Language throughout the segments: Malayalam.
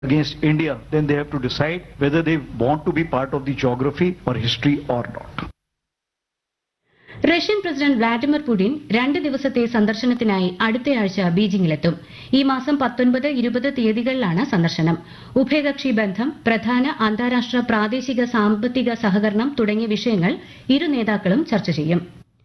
against India, then they have to decide whether they want to be part of the geography or history or not. Russian president Vladimir Putin 2 ദിവസത്തെ സന്ദർശനത്തിനായി അടുത്തയാഴ്ച ബീജിംഗിലെത്തും. ഈ മാസം 19, 20 തീയതികളിലാണ് സന്ദർശനം. ഉഭയകക്ഷി ബന്ധം, പ്രധാന അന്താരാഷ്ട്ര പ്രാദേശിക സാമ്പത്തിക സഹകരണം തുടങ്ങിയ വിഷയങ്ങൾ ഇരു നേതാക്കളും ചർച്ച ചെയ്യും.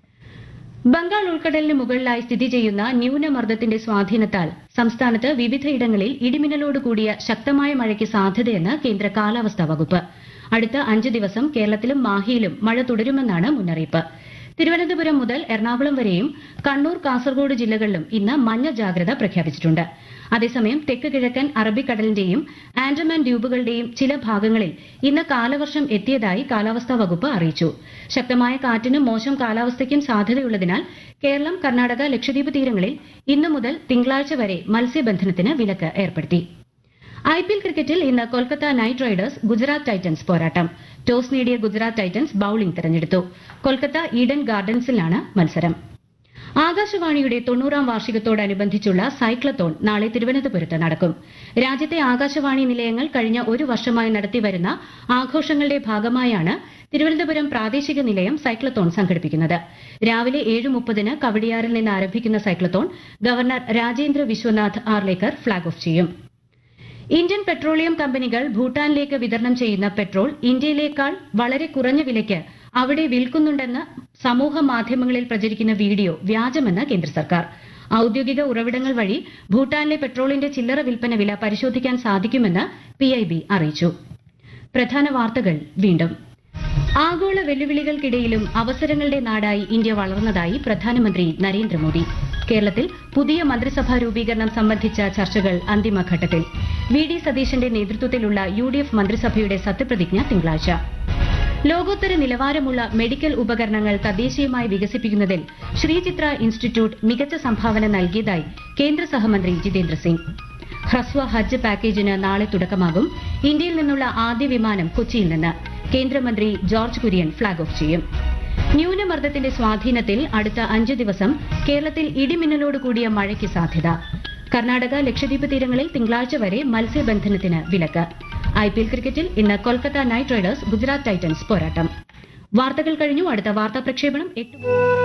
ബംഗാൾ ഉൾക്കടലിന് മുകളിലായി സ്ഥിതി ചെയ്യുന്ന ന്യൂനമർദ്ദത്തിന്റെ സ്വാധീനത്താൽ സംസ്ഥാനത്ത് വിവിധയിടങ്ങളിൽ ഇടിമിന്നലോടുകൂടിയ ശക്തമായ മഴയ്ക്ക് സാധ്യതയെന്ന് കേന്ദ്ര കാലാവസ്ഥാ വകുപ്പ്. അടുത്ത 5 ദിവസം കേരളത്തിലും മാഹിയിലും മഴ തുടരുമെന്നാണ് മുന്നറിയിപ്പ്. തിരുവനന്തപുരം മുതൽ എറണാകുളം വരെയും കണ്ണൂർ, കാസർഗോഡ് ജില്ലകളിലും ഇന്ന് മഞ്ഞ ജാഗ്രത പ്രഖ്യാപിച്ചിട്ടുണ്ട്. അതേസമയം തെക്ക് കിഴക്കൻ അറബിക്കടലിന്റെയും ആൻഡമാൻ ദ്വീപുകളുടെയും ചില ഭാഗങ്ങളിൽ ഇന്ന് കാലവർഷം എത്തിയതായി കാലാവസ്ഥാ വകുപ്പ് അറിയിച്ചു. ശക്തമായ കാറ്റിനും മോശം കാലാവസ്ഥയ്ക്കും സാധ്യതയുള്ളതിനാൽ കേരളം, കർണാടക, ലക്ഷദ്വീപ് തീരങ്ങളിൽ ഇന്നു മുതൽ തിങ്കളാഴ്ച വരെ മത്സ്യബന്ധനത്തിന് വിലക്ക് ഏർപ്പെടുത്തി. IPL ക്രിക്കറ്റിൽ ഇന്ന് Kolkata night Riders Gujarat Titans പോരാട്ടം. ടോസ് നേടിയ ഗുജറാത്ത് ടൈറ്റൻസ് ബൌളിംഗ് തെരഞ്ഞെടുത്തു. കൊൽക്കത്ത ഈഡൻ ഗാർഡൻസിലാണ് മത്സരം. ആകാശവാണിയുടെ 90ാം വാർഷികത്തോടനുബന്ധിച്ചുള്ള സൈക്ലത്തോൺ നാളെ തിരുവനന്തപുരത്ത് നടക്കും. രാജ്യത്തെ ആകാശവാണി നിലയങ്ങൾ കഴിഞ്ഞ ഒരു വർഷമായി നടത്തിവരുന്ന ആഘോഷങ്ങളുടെ ഭാഗമായാണ് തിരുവനന്തപുരം പ്രാദേശിക നിലയം സൈക്ലത്തോൺ സംഘടിപ്പിക്കുന്നത്. രാവിലെ 7:30-ന് കവടിയാറിൽ നിന്ന് ആരംഭിക്കുന്ന cyclothon governor Rajendra Vishwanath Arlekar flag off ചെയ്യും. ഇന്ത്യൻ പെട്രോളിയം കമ്പനികൾ ഭൂട്ടാനിലേക്ക് വിതരണം ചെയ്യുന്ന പെട്രോൾ ഇന്ത്യയിലേക്കാൾ വളരെ കുറഞ്ഞ വിലയ്ക്ക് അവിടെ വിൽക്കുന്നുണ്ടെന്ന് സമൂഹ മാധ്യമങ്ങളിൽ പ്രചരിക്കുന്ന വീഡിയോ വ്യാജമെന്ന് കേന്ദ്ര സർക്കാർ. ഔദ്യോഗിക ഉറവിടങ്ങൾ വഴി ഭൂട്ടാനിലെ പെട്രോളിന്റെ ചില്ലറ വിൽപ്പന വില പരിശോധിക്കാൻ സാധിക്കുമെന്ന് PIB അറിയിച്ചു. പ്രധാന വാർത്തകൾ വീണ്ടും. ആഗോള വെല്ലുവിളികൾക്കിടയിലും അവസരങ്ങളുടെ നാടായി ഇന്ത്യ വളർന്നതായി പ്രധാനമന്ത്രി നരേന്ദ്രമോദി. കേരളത്തിൽ പുതിയ മന്ത്രിസഭാ രൂപീകരണം സംബന്ധിച്ച ചർച്ചകൾ അന്തിമഘട്ടത്തിൽ. VD സതീശന്റെ നേതൃത്വത്തിലുള്ള UDF മന്ത്രിസഭയുടെ സത്യപ്രതിജ്ഞ തിങ്കളാഴ്ച. ലോകോത്തര നിലവാരമുള്ള മെഡിക്കൽ ഉപകരണങ്ങൾ തദ്ദേശീയമായി വികസിപ്പിക്കുന്നതിൽ ശ്രീചിത്ര ഇൻസ്റ്റിറ്റ്യൂട്ട് മികച്ച സംഭാവന നൽകിയതായി കേന്ദ്ര സഹമന്ത്രി ജിതേന്ദ്ര സിംഗ്. ഹ്രസ്വ ഹജ്ജ് പാക്കേജിന് നാളെ തുടക്കമാകും. ഇന്ത്യയിൽ നിന്നുള്ള ആദ്യ വിമാനം കൊച്ചിയിൽ നിന്ന്. കേന്ദ്രമന്ത്രി ജോർജ് കുര്യൻ ഫ്ളാഗ് ഓഫ് ചെയ്യും. ന്യൂനമർദ്ദത്തിന്റെ സ്വാധീനത്തിൽ അടുത്ത 5 ദിവസം കേരളത്തിൽ ഇടിമിന്നലോട് കൂടിയ മഴയ്ക്ക് സാധ്യത. കർണാടക, ലക്ഷദ്വീപ് തീരങ്ങളിൽ തിങ്കളാഴ്ച വരെ മത്സ്യബന്ധനത്തിന് വിലക്ക്. IPL ക്രിക്കറ്റിൽ ഇന്ന് Kolkata night Riders Gujarat Titans പോരാട്ടം. വാർത്തകൾ കഴിഞ്ഞു. അടുത്ത വാർത്താ പ്രക്ഷേപണം 8